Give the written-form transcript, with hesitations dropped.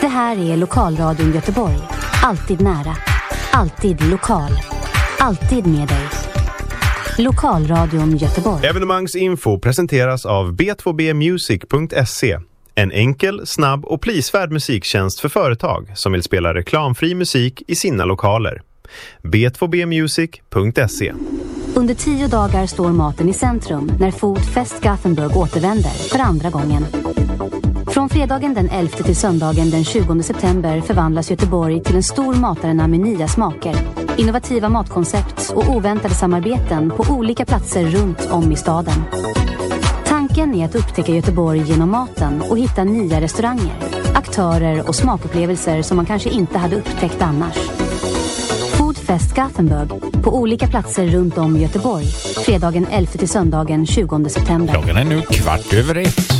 här är Lokalradion Göteborg. Alltid nära. Alltid lokal. Alltid med dig. Lokalradion Göteborg. Evenemangsinfo presenteras av b2bmusic.se. En enkel, snabb och prisvärd musiktjänst för företag som vill spela reklamfri musik i sina lokaler. b2bmusic.se. Under 10 dagar står maten i centrum när Food Fest Gothenburg återvänder för andra gången. Från fredagen den 11 till söndagen den 20 september förvandlas Göteborg till en stor matarena med nya smaker, innovativa matkoncept och oväntade samarbeten på olika platser runt om i staden. Tanken är att upptäcka Göteborg genom maten och hitta nya restauranger, aktörer och smakupplevelser som man kanske inte hade upptäckt annars. Food Fest Gothenburg på olika platser runt om i Göteborg, fredagen 11 till söndagen 20 september. Klockan är nu 13:15.